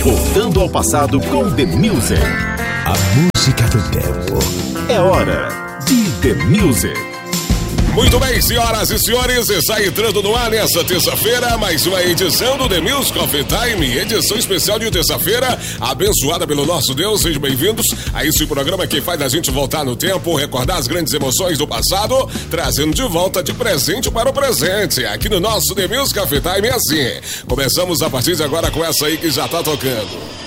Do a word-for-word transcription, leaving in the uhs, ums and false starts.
Voltando ao passado com The Music. A música do tempo. É hora de The Music. Muito bem, senhoras e senhores, está entrando no ar nessa terça-feira mais uma edição do The Music Coffee Time, edição especial de terça-feira, abençoada pelo nosso Deus. Sejam bem-vindos a esse programa que faz a gente voltar no tempo, recordar as grandes emoções do passado, trazendo de volta de presente para o presente. Aqui no nosso The Music Coffee Time é assim. Começamos a partir de agora com essa aí que já tá tocando.